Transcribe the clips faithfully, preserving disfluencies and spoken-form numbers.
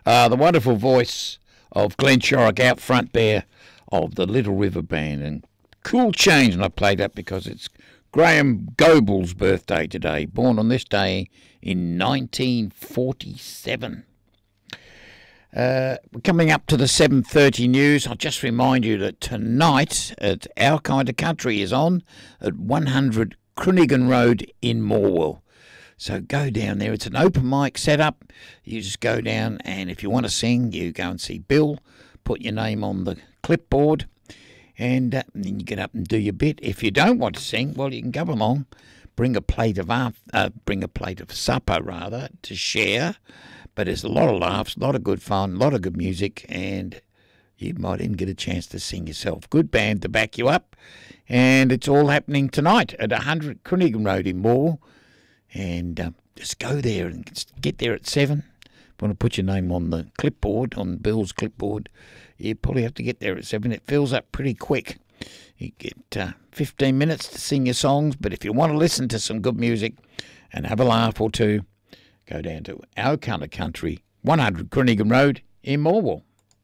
Uh, the wonderful voice of Glenn Shorrock out front there of the Little River Band. And cool change, and I played that because it's Graham Goble's birthday today, born on this day in nineteen forty-seven. Uh, we're coming up to the seven thirty news. I'll just remind you that tonight at Our Kind of Country is on at one hundred Crunigan Road in Morwell. So go down there. It's an open mic setup. You just go down, and if you want to sing, you go and see Bill, put your name on the clipboard, and, uh, and then you get up and do your bit. If you don't want to sing, well, you can come along, bring a plate of uh, bring a plate of supper rather to share. But there's a lot of laughs, a lot of good fun, a lot of good music, and you might even get a chance to sing yourself. Good band to back you up, and it's all happening tonight at one hundred Crunigan Road in Morwell. And um, just go there and get there at seven. If you want to put your name on the clipboard, on Bill's clipboard, you probably have to get there at seven. It fills up pretty quick. You get uh, fifteen minutes to sing your songs, but if you want to listen to some good music and have a laugh or two, go down to Our Kind of Country, one hundred Crunigan Road in Morwell.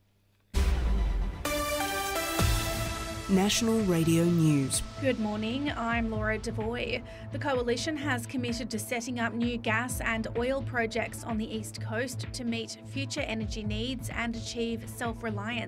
National Radio News. Good morning, I'm Laura Devoy. The Coalition has committed to setting up new gas and oil projects on the East Coast to meet future energy needs and achieve self-reliance.